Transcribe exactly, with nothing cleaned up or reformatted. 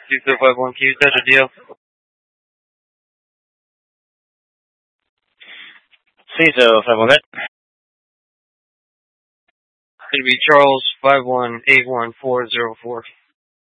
two zero five one, can you touch a D L? C zero five one, It'll be Charles five one eight one four zero four.